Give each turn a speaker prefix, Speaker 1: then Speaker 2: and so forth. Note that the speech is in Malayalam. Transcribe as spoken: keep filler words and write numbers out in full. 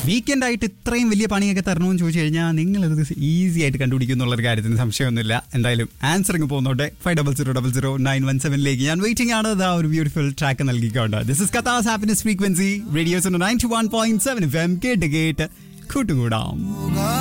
Speaker 1: വീക്കെൻഡ് ആയിട്ട് ഇത്രയും വലിയ പണിയൊക്കെ തരണമെന്ന് ചോദിച്ചു കഴിഞ്ഞാൽ നിങ്ങളത് ഈസി ആയിട്ട് കണ്ടുപിടിക്കും എന്നുള്ളൊരു കാര്യത്തിന് സംശയമൊന്നുമില്ല. എന്തായാലും answering പോകുന്നോട്ടെ five double zero double zero nine one സെവനിലേക്ക് ഞാൻ വെയിറ്റിംഗ് ആണ്. അതാ ഒരു ബ്യൂട്ടിഫുൾ ട്രാക്ക് നൽകിക്കൊണ്ട് this is കഥാസ് happiness frequency radios ninety one point seven F M കേട്ട് കേട്ട് കൂട്ടുകൂടാം.